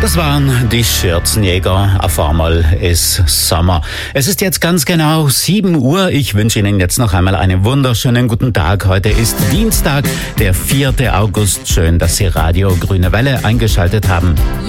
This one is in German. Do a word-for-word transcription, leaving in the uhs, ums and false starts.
Das waren die Schürzenjäger. Auf einmal ist Sommer. Es ist jetzt ganz genau sieben Uhr. Ich wünsche Ihnen jetzt noch einmal einen wunderschönen guten Tag. Heute ist Dienstag, der vierte August. Schön, dass Sie Radio Grüne Welle eingeschaltet haben.